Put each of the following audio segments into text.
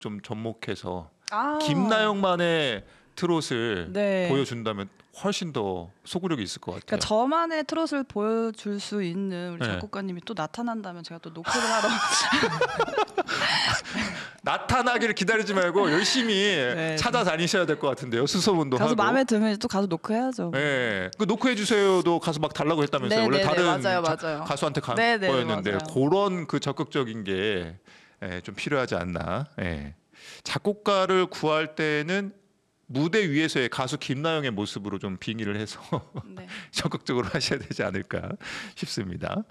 좀 접목해서 아. 김나영만의 트롯을 네. 보여준다면 훨씬 더 소구력이 있을 것 같아요. 그러니까 저만의 트롯을 보여줄 수 있는 우리 네. 작곡가님이 또 나타난다면 제가 또 노크를 하러 나타나기를 기다리지 말고 열심히 네. 찾아다니셔야 될 것 같은데요. 수소문도 가서 하고. 마음에 들면 또 가서 노크해야죠. 네, 그 노크해 주세요도 가서 막 달라고 했다면서요. 네, 원래 네, 다른 네, 맞아요. 가수한테 간 네, 네, 거였는데 맞아요. 그런 그 적극적인 게 좀 필요하지 않나. 예. 작곡가를 구할 때는 무대 위에서의 가수 김나영의 모습으로 좀 빙의를 해서 네. 적극적으로 하셔야 되지 않을까 싶습니다.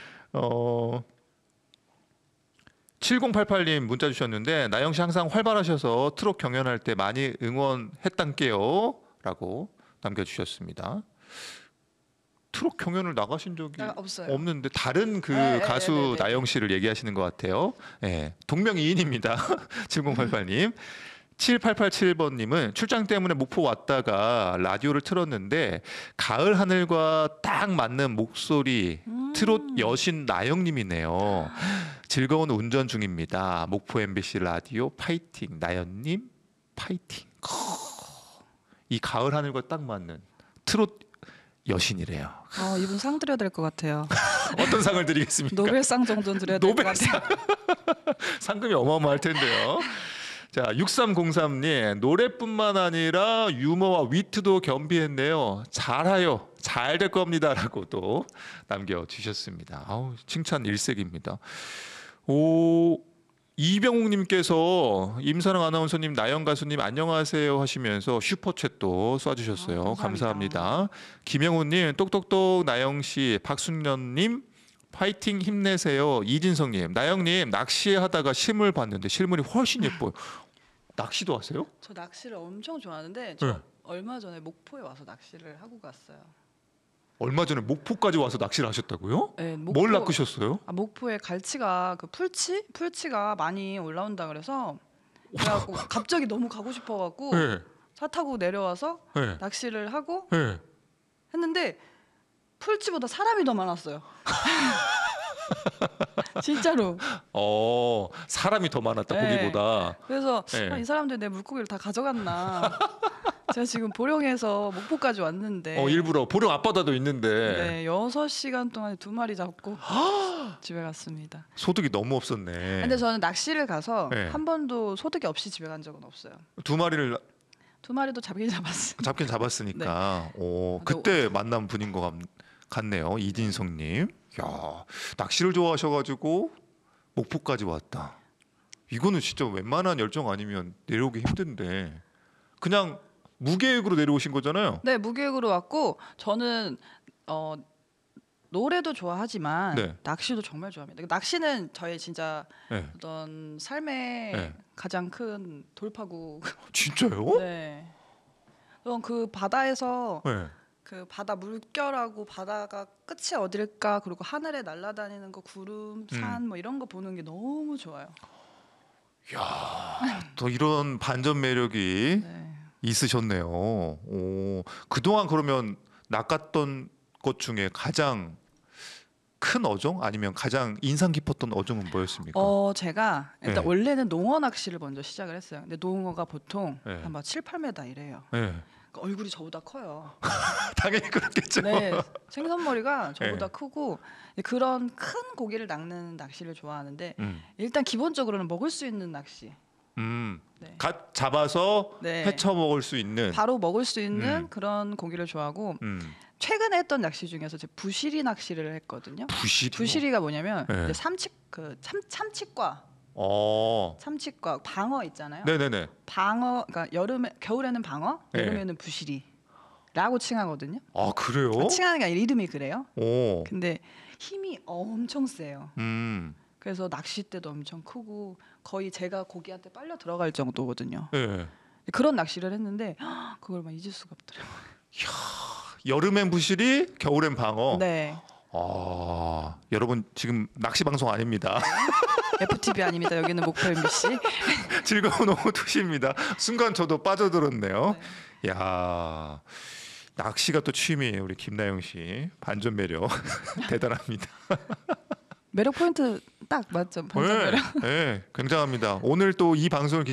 7088님 문자 주셨는데 나영 씨 항상 활발하셔서 트롯 경연할 때 많이 응원했단께요 라고 남겨주셨습니다. 트롯 경연을 나가신 적이 없어요. 없는데 다른 그 네, 가수 네, 네, 네. 나영 씨를 얘기하시는 것 같아요. 네, 동명이인입니다. 7088님. 7887번님은 출장 때문에 목포 왔다가 라디오를 틀었는데 가을 하늘과 딱 맞는 목소리 트롯 여신 나영님이네요. 즐거운 운전 중입니다. 목포 MBC 라디오 파이팅 나영님 파이팅. 이 가을 하늘과 딱 맞는 트롯 여신이래요. 이분 상 드려야 될 것 같아요. 어떤 상을 드리겠습니까? 노벨상 정도는 드려야 될 것 노벨상. 같아요. 상금이 어마어마할 텐데요. 자, 6303님 노래뿐만 아니라 유머와 위트도 겸비했네요. 잘해요. 잘 될 겁니다라고 또 남겨주셨습니다. 아우, 칭찬 일색입니다. 이병욱님께서 임선영 아나운서님, 나영 가수님 안녕하세요 하시면서 슈퍼챗도 쏴주셨어요. 감사합니다. 김영훈님, 똑똑똑 나영 씨, 박순련님 파이팅 힘내세요. 이진성님, 나영님 낚시하다가 실물 봤는데 실물이 훨씬 예뻐요. 낚시도 하세요? 저 낚시를 엄청 좋아하는데 네. 얼마 전에 목포에 와서 낚시를 하고 갔어요. 얼마 전에 목포까지 와서 낚시를 하셨다고요? 네, 뭘 낚으셨어요? 목포에 갈치가 그 풀치가 많이 올라온다 그래갖고 갑자기 너무 가고 싶어갖고 네. 차 타고 내려와서 네. 낚시를 하고 네. 했는데 풀치보다 사람이 더 많았어요. 진짜로. 사람이 더 많았다 네. 고기보다. 그래서 네. 이 사람들 내 물고기를 다 가져갔나. 제가 지금 보령에서 목포까지 왔는데 일부러 보령 앞바다도 있는데 네, 6시간 동안 2마리 잡고 집에 갔습니다. 소득이 너무 없었네. 근데 저는 낚시를 가서 네. 한 번도 소득이 없이 집에 간 적은 없어요. 2마리를 2마리도 잡긴 잡았어요. 잡긴 잡았으니까. 네. 그때 만난 분인 것 같네요. 이진성님. 야, 낚시를 좋아하셔가지고 목포까지 왔다. 이거는 진짜 웬만한 열정 아니면 내려오기 힘든데 그냥 무계획으로 내려오신 거잖아요. 네, 무계획으로 왔고 저는 노래도 좋아하지만 네. 낚시도 정말 좋아합니다. 낚시는 저의 진짜 네. 어떤 삶의 네. 가장 큰 돌파구. 진짜요? 네. 그럼 그 바다에서 네. 그 바다 물결하고 바다가 끝이 어딜까 그리고 하늘에 날아다니는 거 구름, 산 뭐 이런 거 보는 게 너무 좋아요. 야, 또 이런 반전 매력이 네. 있으셨네요. 그동안 그러면 낚았던 것 중에 가장 큰 어종 아니면 가장 인상 깊었던 어종은 뭐였습니까? 제가 일단 네. 원래는 농어 낚시를 먼저 시작을 했어요. 근데 농어가 보통 네. 한 막 7, 8m 이래요. 네. 그러니까 얼굴이 저보다 커요. 당연히 그렇겠죠. 네, 생선머리가 저보다 네. 크고 그런 큰 고기를 낚는 낚시를 좋아하는데 음. 일단 기본적으로는 먹을 수 있는 낚시. 네. 갓 잡아서 네. 헤쳐 먹을 수 있는. 바로 먹을 수 있는 그런 고기를 좋아하고 최근에 했던 낚시 중에서 제가 부시리 낚시를 했거든요. 부시리가 뭐냐면 네. 이제 참치과 방어 있잖아요. 네네네. 방어, 그러니까 겨울에는 방어, 네. 여름에는 부시리라고 칭하거든요. 아 그래요? 칭하는 게 아니라 이름이 그래요. 오. 근데 힘이 엄청 세요. 음. 그래서 낚싯대도 엄청 크고 거의 제가 고기한테 빨려 들어갈 정도거든요. 네. 그런 낚시를 했는데 그걸 막 잊을 수가 없더라고요. 여름엔 부시리, 겨울엔 방어. 네. 여러분 지금 낚시 방송 아닙니다. FTV 아닙니다. 여기는 목포 MBC. 즐거운 오후 2시입니다. 순간 저도 빠져들었네요. 네. 야, 낚시가 또 취미예요. 우리 김나영 씨 반전 매력 대단합니다. 매력 포인트 딱 맞죠. 반전 매력. 네, 굉장합니다. 오늘 또 이 방송을